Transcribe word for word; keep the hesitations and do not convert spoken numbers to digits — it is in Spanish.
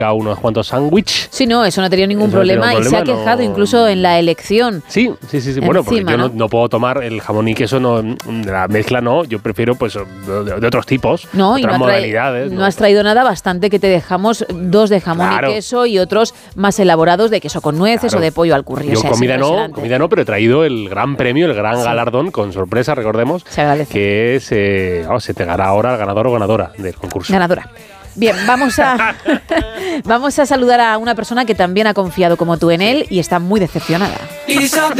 a unos cuantos sándwiches. Sí, no, eso no tenía ningún Eso no problema, tenía y problema, se ha quejado no... incluso en la elección. Sí, sí, sí, sí. Bueno, porque Encima, yo no, ¿no? no puedo tomar el jamón y queso, no, la mezcla no, yo prefiero pues de, de otros tipos, No, y otras no, ha trae- modalidades. no ¿no? has traído nada, bastante que te dejamos dos de jamón Claro. y queso y otros más elaborados de queso con nueces Claro. o de pollo al curry. Yo O sea, es comida no, impresionante. comida no, pero he traído el gran premio, el gran Sí. galardón, con sorpresa, recordemos, Se agradece. que es, eh, oh, se te dará ahora el ganador o ganadora del concurso. Ganadora. Bien, vamos a vamos a saludar a una persona que también ha confiado como tú en él y está muy decepcionada.